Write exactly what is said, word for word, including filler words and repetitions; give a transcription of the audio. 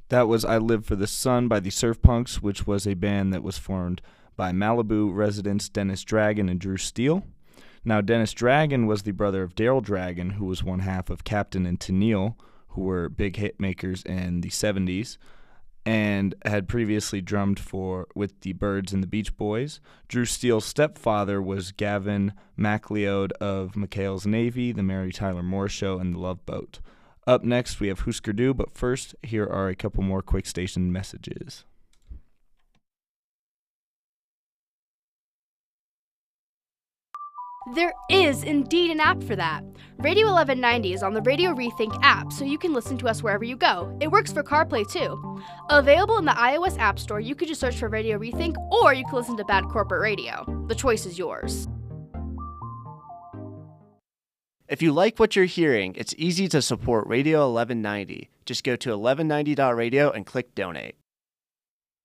That was I Live for the Sun by the Surf Punks, which was a band that was formed by Malibu residents Dennis Dragon and Drew Steele. Now, Dennis Dragon was the brother of Daryl Dragon, who was one half of Captain and Tennille, who were big hit makers in the seventies, and had previously drummed for with the Byrds and the Beach Boys. Drew Steele's stepfather was Gavin MacLeod of McHale's Navy, The Mary Tyler Moore Show, and The Love Boat. Up next, we have Husker Du, but first, here are a couple more quick station messages. There is indeed an app for that. Radio eleven ninety is on the Radio Rethink app, so you can listen to us wherever you go. It works for CarPlay too. Available in the iOS App Store, you could just search for Radio Rethink, or you can listen to Bad Corporate Radio. The choice is yours. If you like what you're hearing, it's easy to support Radio eleven ninety. Just go to eleven ninety dot radio and click donate.